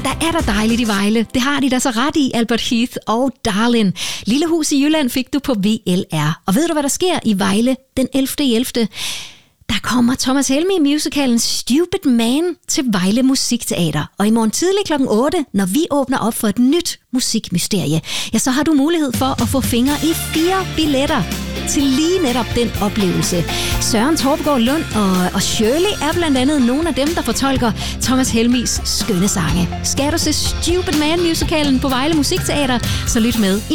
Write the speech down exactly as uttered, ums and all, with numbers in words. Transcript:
der er der dejligt i Vejle. Det har de da så ret i, Albert Heath og Darlin. Lille hus i Jylland fik du på V L R. Og ved du, hvad der sker i Vejle den ellevte ellevte? Der kommer Thomas Helmig i musicalen Stupid Man til Vejle Musikteater. Og i morgen tidlig klokken otte, når vi åbner op for et nyt musikmysterie, ja, så har du mulighed for at få fingre i fire billetter til lige netop den oplevelse. Søren Torpgaard Lund og, og Shirley er blandt andet nogle af dem, der fortolker Thomas Helmigs skønne sange. Skal du se Stupid Man musicalen på Vejle Musikteater, så lyt med i